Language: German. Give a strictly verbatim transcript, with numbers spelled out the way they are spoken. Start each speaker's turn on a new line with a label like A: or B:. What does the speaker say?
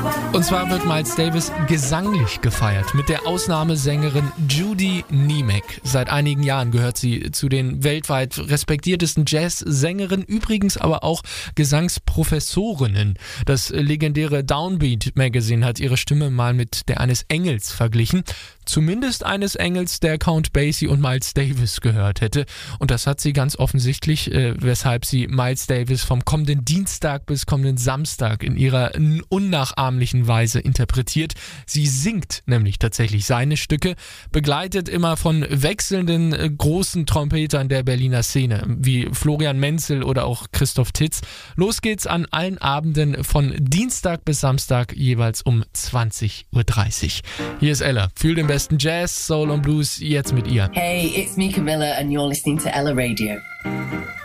A: Und zwar wird Miles Davis gesanglich gefeiert mit der Ausnahmesängerin Judy Niemek. Seit einigen Jahren gehört sie zu den weltweit respektiertesten Jazz-Sängerinnen, übrigens aber auch Gesangsprofessorinnen. Das legendäre Downbeat Magazine hat ihre Stimme mal mit der eines Engels verglichen. Zumindest eines Engels, der Count Basie und Miles Davis gehört hätte. Und das hat sie ganz offensichtlich, äh, weshalb sie Miles Davis vom kommenden Dienstag bis kommenden Samstag in ihrer unnachahmlichen Weise interpretiert. Sie singt nämlich tatsächlich seine Stücke, begleitet immer von wechselnden äh, großen Trompetern der Berliner Szene, wie Florian Menzel oder auch Christoph Titz. Los geht's an allen Abenden von Dienstag bis Samstag jeweils um zwanzig Uhr dreißig. Hier ist Ella. Fühl den besten Jazz, Soul und Blues jetzt mit ihr.
B: Hey, it's me Camilla and you're listening to Ella Radio.